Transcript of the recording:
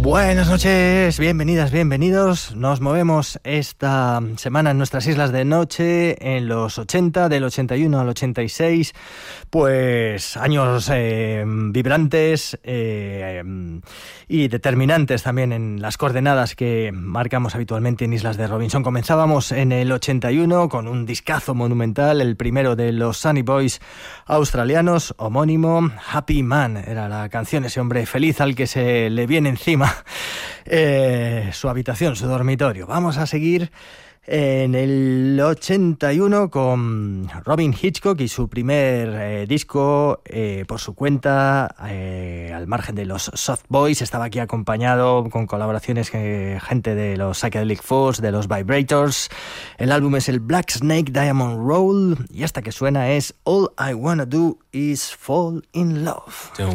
Buenas noches, bienvenidas, bienvenidos. Nos movemos esta semana en nuestras islas de noche, en los 80, del 81 al 86, pues años vibrantes y determinantes también en las coordenadas que marcamos habitualmente en Islas de Robinson. Comenzábamos en el 81 con un discazo monumental, el primero de los Sunny Boys australianos, homónimo, Happy Man, era la canción, ese hombre feliz al que se le viene encima su habitación, su dormitorio. Vamos a seguir en el 81 con Robyn Hitchcock y su primer disco por su cuenta, al margen de los Soft Boys. Estaba aquí acompañado con colaboraciones gente de los Psychedelic Furs, de los Vibrators. El álbum es el Black Snake Diamond Roll y esta que suena es All I Wanna Do Is Fall in Love.